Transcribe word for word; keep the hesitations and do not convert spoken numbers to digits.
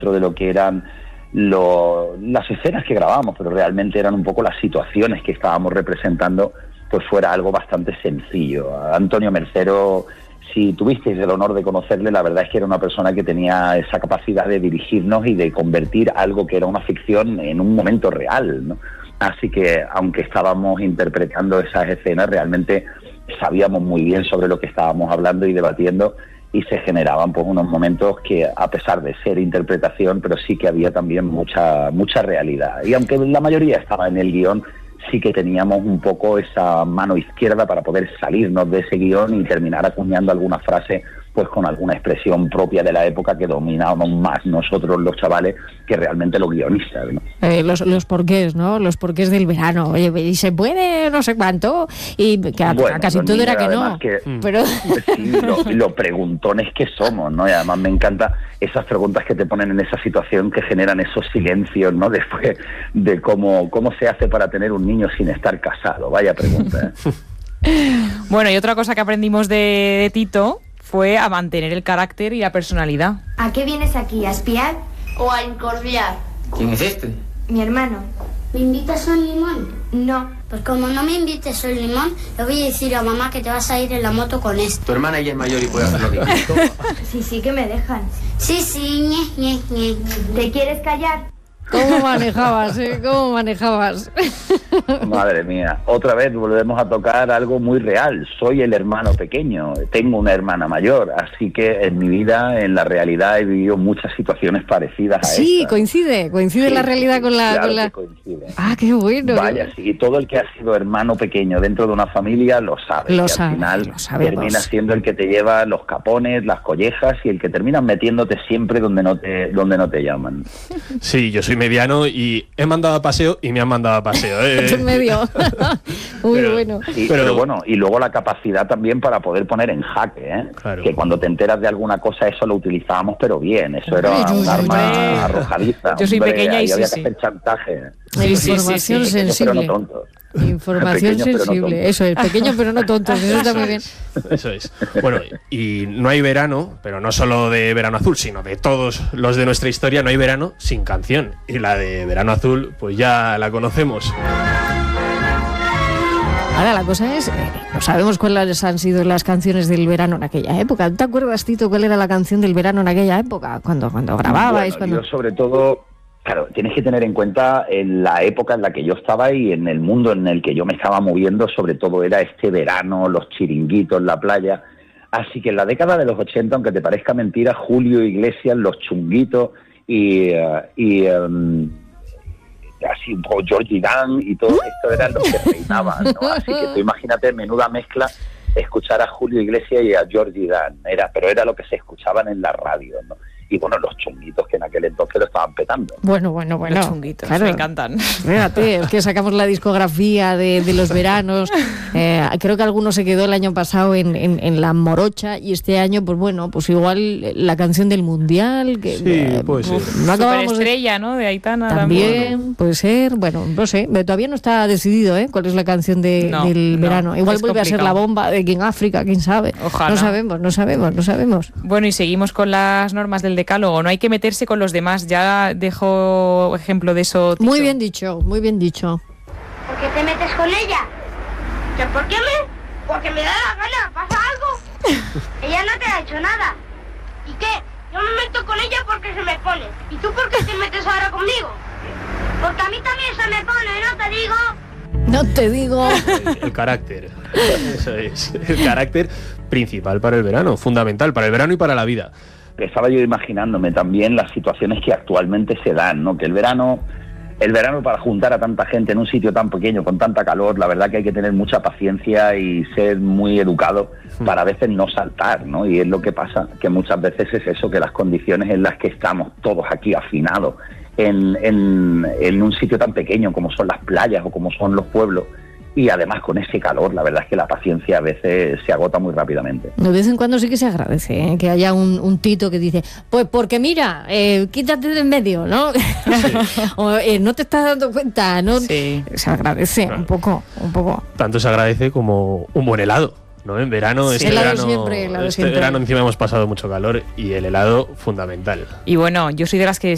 de lo que eran lo, las escenas que grabábamos, pero realmente eran un poco las situaciones que estábamos representando, pues fuera algo bastante sencillo. Antonio Mercero, si tuvisteis el honor de conocerle, la verdad es que era una persona que tenía esa capacidad de dirigirnos y de convertir algo que era una ficción en un momento real, ¿no? Así que, aunque estábamos interpretando esas escenas, realmente sabíamos muy bien sobre lo que estábamos hablando y debatiendo, y se generaban pues unos momentos que, a pesar de ser interpretación, pero sí que había también mucha mucha realidad. Y aunque la mayoría estaba en el guión, sí que teníamos un poco esa mano izquierda para poder salirnos de ese guión y terminar acuñando alguna frase pues con alguna expresión propia de la época que dominábamos más nosotros los chavales que realmente los guionistas, ¿no? Eh, los, los porqués, ¿no? Los porqués del verano. Oye, y se puede no sé cuánto, y que bueno, casi todo era que no. Que, pero sí, lo, lo preguntones que somos, ¿no? Y además me encanta esas preguntas que te ponen en esa situación, que generan esos silencios, ¿no? Después de cómo, cómo se hace para tener un niño sin estar casado. Vaya pregunta, ¿eh? Bueno, y otra cosa que aprendimos de, de Tito fue a mantener el carácter y la personalidad. ¿A qué vienes aquí? ¿A espiar o a incordiar? ¿Quién es este? Mi hermano. ¿Me invitas a un limón? No. Pues como no me invites a un limón, le voy a decir a mamá que te vas a ir en la moto con esto. Tu hermana ella es mayor y puede hacer lo que quiera. Sí, sí que me dejan. Sí, sí, ñe, ñe, ñe. ¿Te quieres callar? ¿Cómo manejabas, eh? ¿Cómo manejabas? Madre mía, otra vez volvemos a tocar algo muy real. Soy el hermano pequeño, tengo una hermana mayor, así que en mi vida, en la realidad, he vivido muchas situaciones parecidas a Sí, esta. coincide, coincide Sí, la realidad sí, con la... claro con la... que coincide. Ah, qué bueno. Vaya, sí, todo el que ha sido hermano pequeño dentro de una familia lo sabe. Lo que sabe, al final lo sabemos. termina siendo el que te lleva los capones, las collejas, y el que termina metiéndote siempre donde no te, donde no te llaman. Sí, yo soy mediano y he mandado a paseo y me han mandado a paseo. ¿eh? En medio. Muy Pero- bueno. Sí, Pero- pero, bueno, y luego la capacidad también para poder poner en jaque, ¿eh? Claro. Que cuando te enteras de alguna cosa, eso lo utilizábamos, pero bien, eso era Hombre, yo- un yo- arma yo- arrojadiza. yo soy hombre, pequeña y ahí sí, había sí. que hacer chantaje. Sí, sí, Información sí, sí. Pequeños, pero sensible. no tontos. Información Pequeños, pero no sensible, tontos. eso es, pequeños pero no tontos, eso está muy bien. Eso es. Bueno, y no hay verano, pero no solo de Verano Azul, sino de todos los de nuestra historia, no hay verano sin canción. Y la de Verano Azul, pues ya la conocemos. Ahora la cosa es, eh, no sabemos cuáles han sido las canciones del verano en aquella época. ¿Te acuerdas, Tito, cuál era la canción del verano en aquella época? Cuando, cuando grababais, Bueno, cuando... yo sobre todo, claro, tienes que tener en cuenta en la época en la que yo estaba y en el mundo en el que yo me estaba moviendo, sobre todo era este verano, los chiringuitos, la playa. Así que en la década de los ochenta, aunque te parezca mentira, Julio Iglesias, los chunguitos y... uh, y um, así un poco Georgie Dan y todo esto eran los que reinaban, ¿no? Así que tú imagínate, menuda mezcla, escuchar a Julio Iglesias y a Georgie Dan, era, pero era lo que se escuchaban en la radio, ¿no? Y bueno, los chunguitos que en aquel entonces lo estaban petando. Bueno, bueno, bueno. Los chunguitos, claro. me encantan. Fíjate, es que sacamos la discografía de, de los veranos. Eh, creo que alguno se quedó el año pasado en, en, en la morocha, y este año, pues bueno, pues igual la canción del Mundial. Que, Sí, eh, puede ser. No acabamos de... Superestrella, ¿no? De Aitana También puede ser, bueno, no sé, pero todavía no está decidido, ¿eh? Cuál es la canción de, No, del no, verano. Igual es vuelve a ser complicado. la bomba de King África, quién sabe. Ojalá. No sabemos, no sabemos, no sabemos. Bueno, y seguimos con las normas del decálogo. No hay que meterse con los demás. Ya dejo ejemplo de eso, Tito. Muy bien dicho, muy bien dicho. ¿Por qué te metes con ella? ¿Que por qué me? Porque me da la gana. ¿Pasa algo? Ella no te ha hecho nada. ¿Y qué? Yo me meto con ella porque se me pone. ¿Y tú por qué te metes ahora conmigo? Porque a mí también se me pone, ¿no te digo? No te digo. El carácter. Eso es. El carácter principal para el verano, fundamental para el verano y para la vida. Estaba yo imaginándome también las situaciones que actualmente se dan, ¿no? Que el verano, el verano para juntar a tanta gente en un sitio tan pequeño, con tanta calor, la verdad que hay que tener mucha paciencia y ser muy educado para a veces no saltar, ¿no? Y es lo que pasa, que muchas veces es eso, que las condiciones en las que estamos todos aquí afinados en, en, en un sitio tan pequeño como son las playas o como son los pueblos, y además con ese calor, la verdad es que la paciencia a veces se agota muy rápidamente. De vez en cuando sí que se agradece, ¿eh? Que haya un, un Tito que dice, pues porque mira, eh, quítate de en medio, ¿no? o eh, no te estás dando cuenta, ¿no? Sí. Se agradece Claro. un poco, un poco. Tanto se agradece como un buen helado, ¿no? En verano, Sí. este Helado verano, siempre, helado este siempre. verano encima hemos pasado mucho calor y el helado fundamental. Y bueno, yo soy de las que